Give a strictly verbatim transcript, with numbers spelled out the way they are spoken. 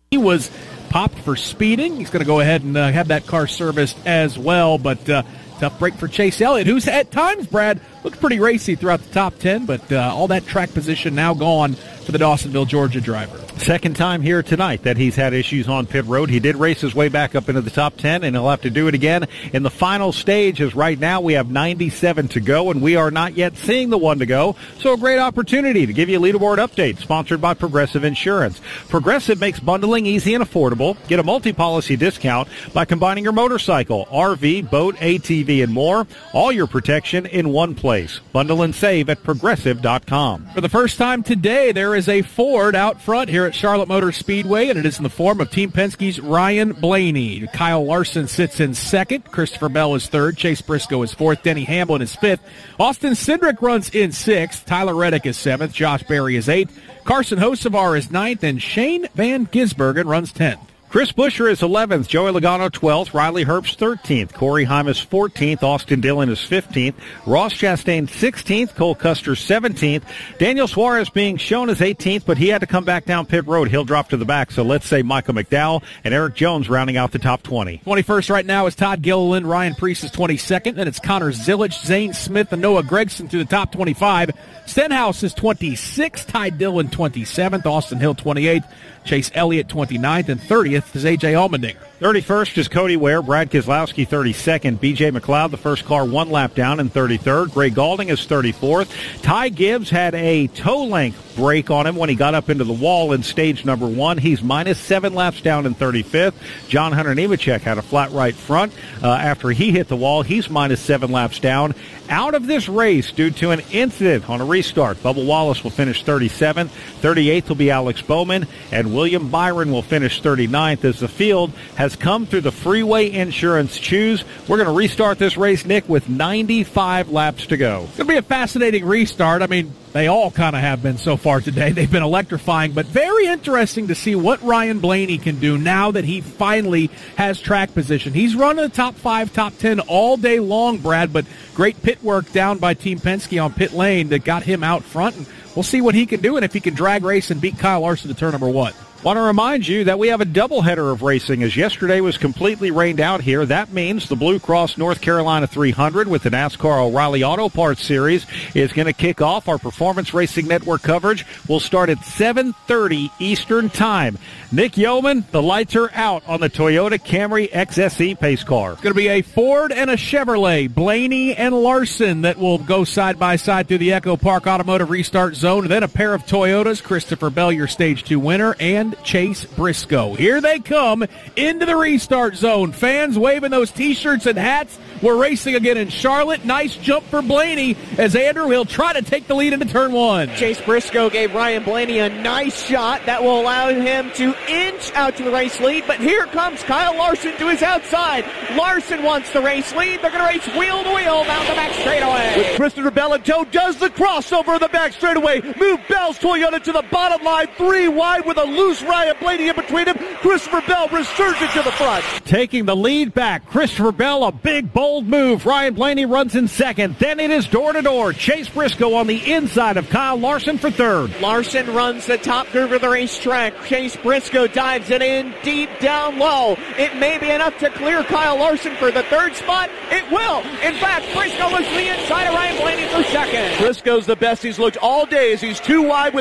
He was popped for speeding. He's going to go ahead and uh, have that car serviced as well, but uh, tough break for Chase Elliott, who's at times, Brad, looked pretty racy throughout the top ten, but uh, all that track position now gone for the Dawsonville, Georgia driver. Second time here tonight that he's had issues on pit road. He did race his way back up into the top ten, and he'll have to do it again in the final stage, as right now we have ninety-seven to go, and we are not yet seeing the one to go. So a great opportunity to give you a leaderboard update, sponsored by Progressive Insurance. Progressive makes bundling easy and affordable. Get a multi-policy discount by combining your motorcycle, R V, boat, A T V, and more. All your protection in one place. Bundle and save at Progressive dot com. For the first time today, there is a Ford out front here at Charlotte Motor Speedway, and it is in the form of Team Penske's Ryan Blaney. Kyle Larson sits in second. Christopher Bell is third. Chase Briscoe is fourth. Denny Hamlin is fifth. Austin Cindric runs in sixth. Tyler Reddick is seventh. Josh Berry is eighth. Carson Hocevar is ninth, and Shane Van Gisbergen runs tenth. Chris Buescher is eleventh, Joey Logano twelfth, Riley Herbst thirteenth, Corey Hymas fourteenth, Austin Dillon is fifteenth, Ross Chastain sixteenth, Cole Custer seventeenth, Daniel Suarez being shown as eighteenth, but he had to come back down pit road. He'll drop to the back, so let's say Michael McDowell and Eric Jones rounding out the top twenty. twenty-first right now is Todd Gilliland, Ryan Preece is twenty-second, then it's Connor Zilic, Zane Smith, and Noah Gregson through the top twenty-five. Stenhouse is twenty-sixth, Ty Dillon twenty-seventh, Austin Hill twenty-eighth, Chase Elliott twenty-ninth, and thirtieth is A J Allmendinger. thirty-first is Cody Ware, Brad Keselowski thirty-second, B J McLeod, the first car one lap down, in thirty-third. Gray Galding is thirty-fourth. Ty Gibbs had a toe length break on him when he got up into the wall in stage number one. He's minus seven laps down in thirty-fifth. John Hunter Nemechek had a flat right front uh, after he hit the wall. He's minus seven laps down. Out of this race due to an incident on a restart, Bubba Wallace will finish thirty-seventh. thirty-eighth will be Alex Bowman, and William Byron will finish thirty-ninth as the field has come through the Freeway Insurance Choose. We're going to restart this race, Nick, with ninety-five laps to go. It's going to be a fascinating restart. I mean, they all kind of have been so far today. They've been electrifying, but very interesting to see what Ryan Blaney can do now that he finally has track position. He's running the top five, top ten all day long, Brad, but great pit work down by Team Penske on pit lane that got him out front, and we'll see what he can do and if he can drag race and beat Kyle Larson to turn number one. Want to remind you that we have a doubleheader of racing, as yesterday was completely rained out here. That means the Blue Cross North Carolina three hundred with the NASCAR O'Reilly Auto Parts Series is going to kick off. Our Performance Racing Network coverage will start at seven thirty Eastern Time. Nick Yeoman, the lights are out on the Toyota Camry X S E pace car. It's going to be a Ford and a Chevrolet, Blaney and Larson, that will go side by side through the Echo Park Automotive Restart Zone. And then a pair of Toyotas, Christopher Bell, your Stage two winner, and Chase Briscoe. Here they come into the restart zone. Fans waving those T-shirts and hats. We're racing again in Charlotte. Nice jump for Blaney as Andrew will try to take the lead into turn one. Chase Briscoe gave Ryan Blaney a nice shot that will allow him to inch out to the race lead, but here comes Kyle Larson to his outside. Larson wants the race lead. They're going to race wheel to wheel down the back straightaway. With Christopher Bell in tow, does the crossover of the back straightaway. Move Bell's Toyota to the bottom line, three wide with a loose Ryan Blaney in between him. Christopher Bell resurgent to the front. Taking the lead back, Christopher Bell, a big, bold move. Ryan Blaney runs in second. Then it is door-to-door. Chase Briscoe on the inside of Kyle Larson for third. Larson runs the top groove of the racetrack. Chase Briscoe dives it in deep down low. It may be enough to clear Kyle Larson for the third spot. It will. In fact, Briscoe looks to the inside of Ryan Blaney for second. Briscoe's the best he's looked all day as he's too wide with